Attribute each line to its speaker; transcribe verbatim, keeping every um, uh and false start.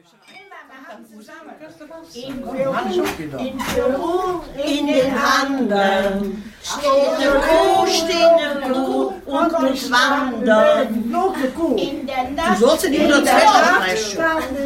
Speaker 1: In Peru, in Peru, in den Anden, steht eine Kuh, steht eine Kuh und muss wandern. In der Nacht,
Speaker 2: Du sollst in die Unterzeit